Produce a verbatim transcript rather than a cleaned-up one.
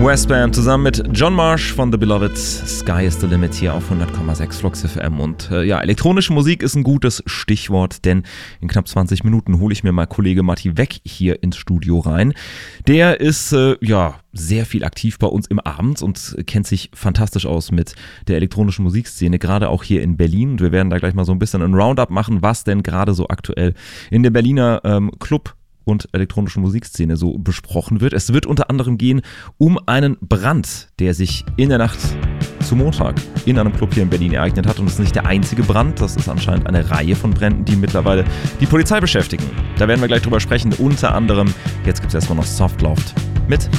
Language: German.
Westbam zusammen mit John Marsh von The Beloved. Sky is the Limit hier auf hundert Komma sechs Flux F M. Und äh, ja, elektronische Musik ist ein gutes Stichwort, denn in knapp zwanzig Minuten hole ich mir mal Kollege Matti Weck hier ins Studio rein. Der ist äh, ja sehr viel aktiv bei uns im Abend und kennt sich fantastisch aus mit der elektronischen Musikszene, gerade auch hier in Berlin. Und wir werden da gleich mal so ein bisschen ein Roundup machen, was denn gerade so aktuell in der Berliner ähm, Club- und elektronischen Musikszene so besprochen wird. Es wird unter anderem gehen um einen Brand, der sich in der Nacht zu Montag in einem Club hier in Berlin ereignet hat. Und es ist nicht der einzige Brand, das ist anscheinend eine Reihe von Bränden, die mittlerweile die Polizei beschäftigen. Da werden wir gleich drüber sprechen. Unter anderem, jetzt gibt es erstmal noch Softloft mit